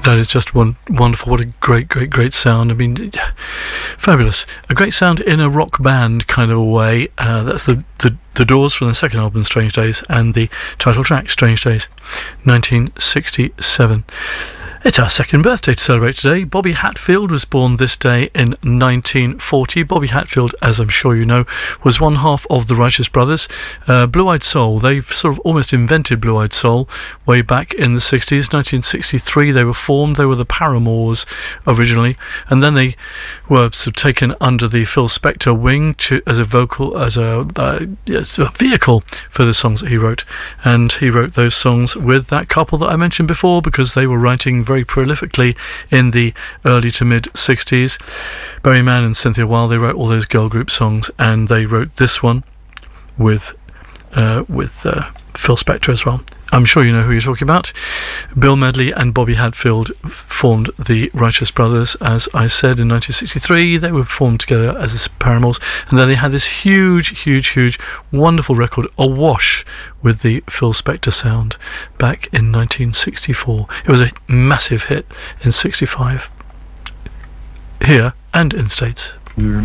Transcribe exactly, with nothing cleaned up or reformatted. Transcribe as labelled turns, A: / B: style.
A: That is just one wonderful. What a great, great, great sound. I mean, fabulous. A great sound in a rock band kind of a way. Uh, that's the, the the Doors from the second album, Strange Days, and the title track, Strange Days, nineteen sixty-seven. It's our second birthday to celebrate today. Bobby Hatfield was born this day in nineteen forty. Bobby Hatfield, as I'm sure you know, was one half of the Righteous Brothers. Uh, Blue Eyed Soul, they've sort of almost invented Blue Eyed Soul way back in the sixties. nineteen sixty-three they were formed. They were the Paramours originally, and then they were sort of taken under the Phil Spector wing to, as a vocal, as a, uh, yes, a vehicle for the songs that he wrote. And he wrote those songs with that couple that I mentioned before, because they were writing very prolifically in the early to mid sixties. Barry Mann and Cynthia Weil, they wrote all those girl group songs, and they wrote this one with uh, with uh, Phil Spector as well. I'm sure you know who you're talking about. Bill Medley and Bobby Hatfield formed the Righteous Brothers, as I said, in nineteen sixty-three. They were formed together as the Paramours, and then they had this huge, huge, huge, wonderful record, Awash, with the Phil Spector sound, back in nineteen sixty-four. It was a massive hit in sixty-five, here and in the States.